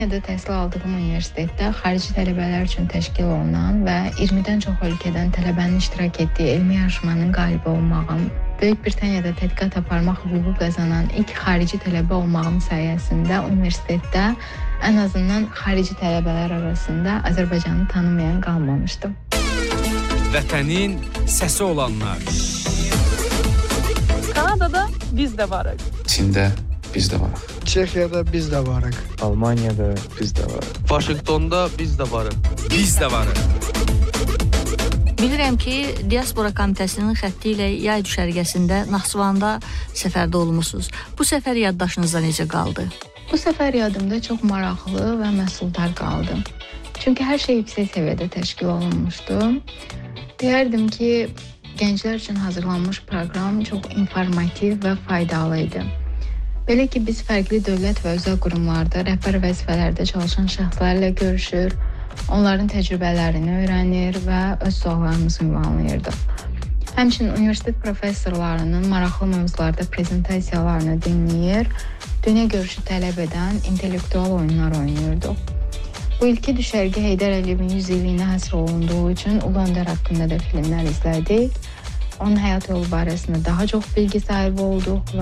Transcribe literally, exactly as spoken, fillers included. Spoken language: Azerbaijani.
Təhsil aldığım universitetdə xarici tələbələr üçün təşkil olunan və iyirmidən çox ölkədən tələbənin iştirak etdiyi elmi yarışmanın qalibi olmağım, Böyük Britaniyada tədqiqat aparmaq hüququ qazanan ilk xarici tələbə olmağım sayəsində universitetdə ən azından xarici tələbələr arasında Azərbaycanı tanımayan qalmamışdı. Vətənin səsi olanlar. Kanadada biz də varıq. Çində biz də varıq. Çexiyada biz də varıq. Almaniyada biz də varıq. Vaşinqtonda biz də varıq. Biz də varıq. Bilirəm ki, Diaspora Komitəsinin xətti ilə yay düşərgəsində Naxçıvanda səfərdə olmusunuz. Bu səfər yaddaşınızda necə qaldı? Bu səfər yadımda çox maraqlı və məhsuldar qaldı. Çünki hər şey yüksək səviyyədə təşkil olunmuşdu. Deyərdim ki, gənclər üçün hazırlanmış proqram çox informativ və faydalı idi. Belə ki, biz fərqli dövlət və özəl qurumlarda rəhbər vəzifələrdə çalışan şəxslərlə görüşür, onların təcrübələrini öyrənir və öz suallarımızı ünvanlayırdıq. Həmçinin universitet professorlarının maraqlı mövzularda prezentasiyalarını dinləyir, dünya görüşü tələb edən intellektual oyunlar oynayırdıq. Bu ilki düşərgə Heydər Əliyevin yüz illiyinə həsr olunduğu üçün Ulu Öndər haqqında da filmlər izlədik. Onun həyat yolu barəsində daha çox bilgi sahibi olduq və